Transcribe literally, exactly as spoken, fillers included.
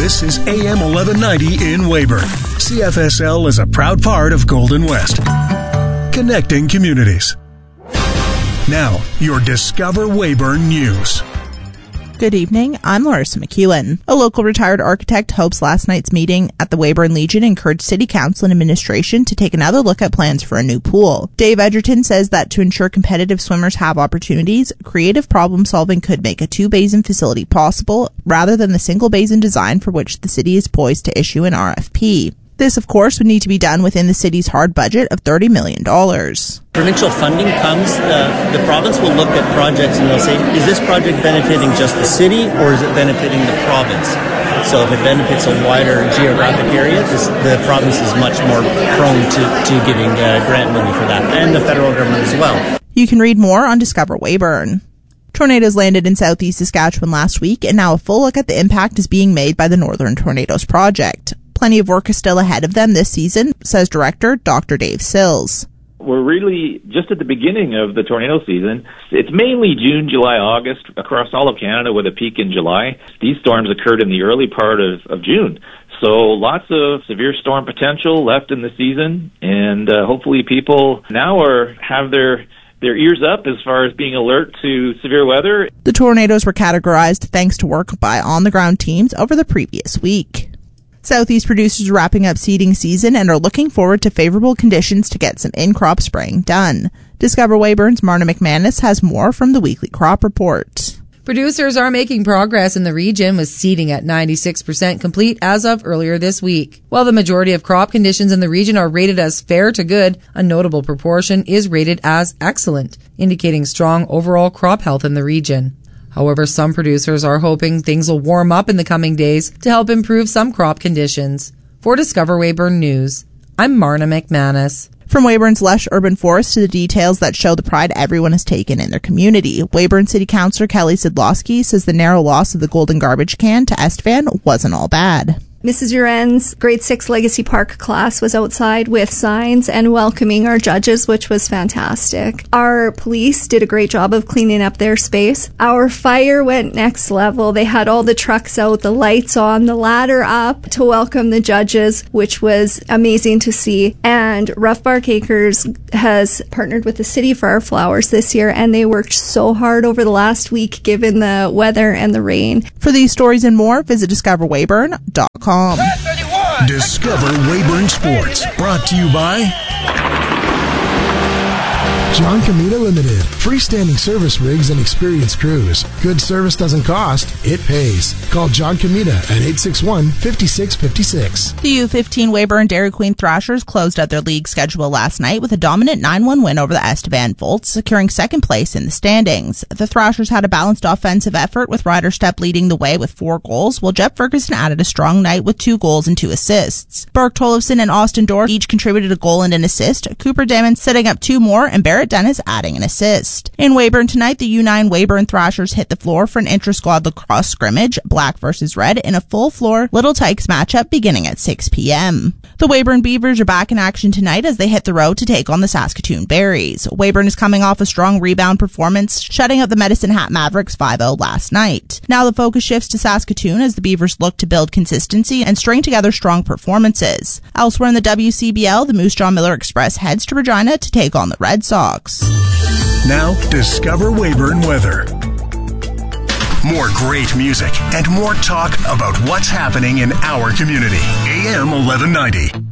This is A M eleven ninety in Weyburn. C F S L is a proud part of Golden West. Connecting communities. Now, your Discover Weyburn News. Good evening, I'm Larissa McEwen. A local retired architect hopes last night's meeting at the Weyburn Legion encouraged City Council and administration to take another look at plans for a new pool. Dave Edgerton says that to ensure competitive swimmers have opportunities, creative problem solving could make a two-basin facility possible rather than the single-basin design for which the city is poised to issue an R F P. This, of course, would need to be done within the city's hard budget of thirty million dollars. Provincial funding comes, uh, the province will look at projects and they'll say, is this project benefiting just the city or is it benefiting the province? So if it benefits a wider geographic area, this, the province is much more prone to, to giving uh, grant money for that, and the federal government as well. You can read more on Discover Weyburn. Tornadoes landed in southeast Saskatchewan last week, and now a full look at the impact is being made by the Northern Tornadoes Project. Plenty of work is still ahead of them this season, says Director Doctor Dave Sills. We're really just at the beginning of the tornado season. It's mainly June, July, August across all of Canada with a peak in July. These storms occurred in the early part of, of June. So lots of severe storm potential left in the season, and uh, hopefully people now are have their their ears up as far as being alert to severe weather. The tornadoes were categorized thanks to work by on-the-ground teams over the previous week. Southeast producers are wrapping up seeding season and are looking forward to favorable conditions to get some in-crop spraying done. Discover Weyburn's Marna McManus has more from the weekly crop report. Producers are making progress in the region with seeding at ninety-six percent complete as of earlier this week. While the majority of crop conditions in the region are rated as fair to good, a notable proportion is rated as excellent, indicating strong overall crop health in the region. However, some producers are hoping things will warm up in the coming days to help improve some crop conditions. For Discover Weyburn News, I'm Marna McManus. From Weyburn's lush urban forest to the details that show the pride everyone has taken in their community, Weyburn City Councillor Kelly Sidlowski says the narrow loss of the golden garbage can to Estevan wasn't all bad. Missus Uren's grade six Legacy Park class was outside with signs and welcoming our judges, which was fantastic. Our police did a great job of cleaning up their space. Our fire went next level. They had all the trucks out, the lights on, the ladder up to welcome the judges, which was amazing to see. And Rough Bark Acres has partnered with the city for our flowers this year, and they worked so hard over the last week given the weather and the rain. For these stories and more, visit discover weyburn dot com. Discover Weyburn Sports, brought to you by John Comita Limited. Freestanding service rigs and experienced crews. Good service doesn't cost, it pays. Call John Comita at eight six one, five six five six. The U fifteen Weyburn Dairy Queen Thrashers closed out their league schedule last night with a dominant nine one win over the Estevan Volts, securing second place in the standings. The Thrashers had a balanced offensive effort, with Ryder Stepp leading the way with four goals, while Jeff Ferguson added a strong night with two goals and two assists. Burke Tollefson and Austin Dorff each contributed a goal and an assist, Cooper Damon setting up two more, and Barrett Dennis adding an assist. In Weyburn tonight, the U nine Weyburn Thrashers hit the floor for an intra-squad lacrosse scrimmage, black versus red, in a full-floor Little Tykes matchup beginning at six p.m. The Weyburn Beavers are back in action tonight as they hit the road to take on the Saskatoon Berries. Weyburn is coming off a strong rebound performance, shutting out the Medicine Hat Mavericks five oh last night. Now the focus shifts to Saskatoon as the Beavers look to build consistency and string together strong performances. Elsewhere in the W C B L, the Moose Jaw Miller Express heads to Regina to take on the Red Sox. Now, Discover Weyburn weather. More great music and more talk about what's happening in our community. A M eleven ninety.